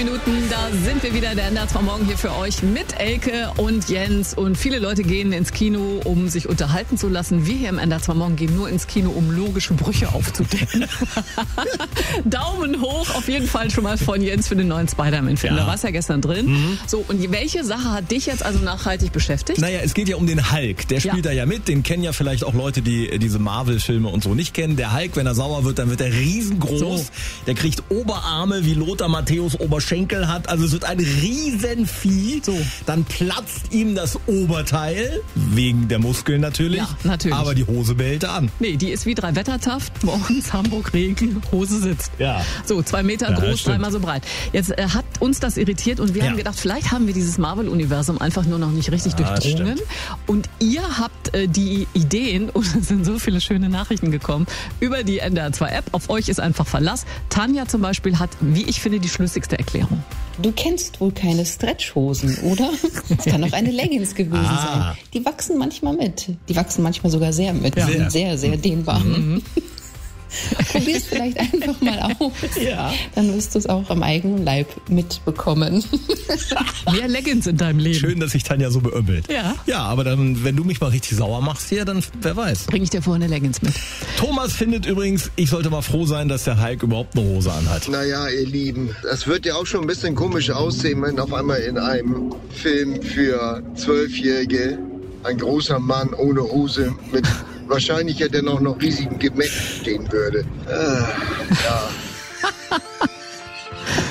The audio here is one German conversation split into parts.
Minuten, da sind wir wieder, der Ender war morgen hier für euch mit Elke und Jens, und viele Leute gehen ins Kino, um sich unterhalten zu lassen. Wir hier im Ender war morgen gehen nur ins Kino, um logische Brüche aufzudecken. Daumen hoch auf jeden Fall schon mal von Jens für den neuen Spider-Man-Film. Da warst ja gestern drin. So, und welche Sache hat dich jetzt also nachhaltig beschäftigt? Naja, es geht ja um den Hulk. Der spielt da ja mit. Den kennen ja vielleicht auch Leute, die diese Marvel-Filme und so nicht kennen. Der Hulk, wenn er sauer wird, dann wird er riesengroß. So. Der kriegt Oberarme, wie Lothar Matthäus Oberschenkel hat. Also es wird ein Riesenvieh. So. Dann platzt ihm das Oberteil, wegen der Muskeln natürlich. Ja, natürlich. Aber die Hose behält er an. Nee, die ist wie 3 Wettertaft. Morgens Hamburg Regen, Hose sitzt. Ja. So, 2 Meter groß, 3-mal so breit. Jetzt hat uns das irritiert und wir haben gedacht, vielleicht haben wir dieses Marvel-Universum einfach nur noch nicht richtig durchdrungen. Stimmt. Und ihr habt die Ideen, und es sind so viele schöne Nachrichten gekommen, über die NDR 2 App. Auf euch ist einfach Verlass. Tanja zum Beispiel hat, wie ich finde, die schlüssigste Erklärung. Du kennst wohl keine Stretchhosen, oder? Es kann auch eine Leggings gewesen sein. Die wachsen manchmal mit. Die wachsen manchmal sogar sehr mit. Die sind sehr, sehr dehnbar. Probier es vielleicht einfach mal aus. Ja. Dann wirst du es auch am eigenen Leib mitbekommen. Mehr Leggings in deinem Leben. Schön, dass sich Tanja so beömmelt. Ja. Ja, aber dann, wenn du mich mal richtig sauer machst hier, dann wer weiß. Bring ich dir vorher eine Leggings mit. Thomas findet übrigens, ich sollte mal froh sein, dass der Hulk überhaupt eine Hose anhat. Naja, ihr Lieben, das wird ja auch schon ein bisschen komisch aussehen, wenn auf einmal in einem Film für 12-Jährige ein großer Mann ohne Hose mit wahrscheinlich ja dennoch noch riesigen Gemäck stehen würde.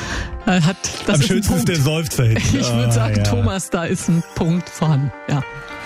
Am schönsten ist der Seufzer hinten. Ich würde sagen, Thomas, da ist ein Punkt vorhanden. Ja.